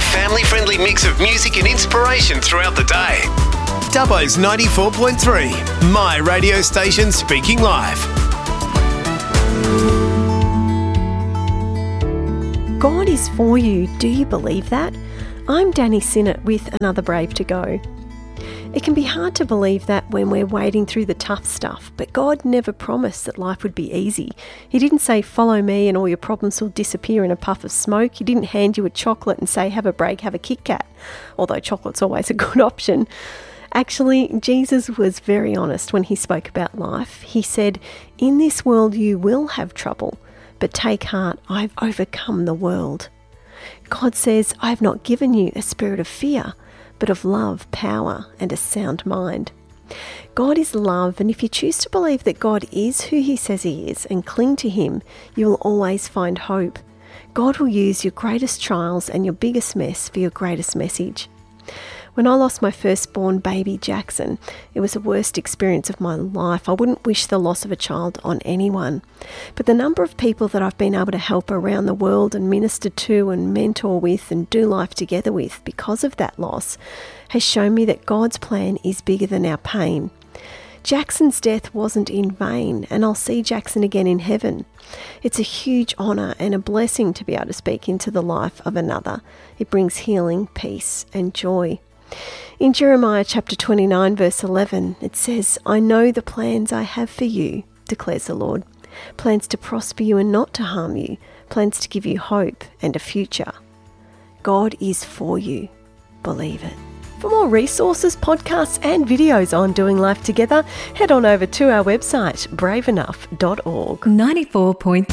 family-friendly mix of music and inspiration throughout the day. Dubbo's 94.3, my radio station speaking live. God is for you. Do you believe that? I'm Danny Sinnott with another Brave to Go. It can be hard to believe that when we're wading through the tough stuff, but God never promised that life would be easy. He didn't say, follow me and all your problems will disappear in a puff of smoke. He didn't hand you a chocolate and say, have a break, have a Kit Kat, although chocolate's always a good option. Actually, Jesus was very honest when he spoke about life. He said, in this world you will have trouble, but take heart, I've overcome the world. God says, I have not given you a spirit of fear, but of love, power, and a sound mind. God is love, and if you choose to believe that God is who he says he is and cling to him, you will always find hope. God will use your greatest trials and your biggest mess for your greatest message. When I lost my firstborn baby, Jackson, it was the worst experience of my life. I wouldn't wish the loss of a child on anyone. But the number of people that I've been able to help around the world and minister to and mentor with and do life together with because of that loss has shown me that God's plan is bigger than our pain. Jackson's death wasn't in vain, and I'll see Jackson again in heaven. It's a huge honour and a blessing to be able to speak into the life of another. It brings healing, peace and joy. In Jeremiah chapter 29 verse 11, it says, I know the plans I have for you, declares the Lord. Plans to prosper you and not to harm you. Plans to give you hope and a future. God is for you. Believe it. For more resources, podcasts and videos on doing life together, head on over to our website, braveenough.org. 94.3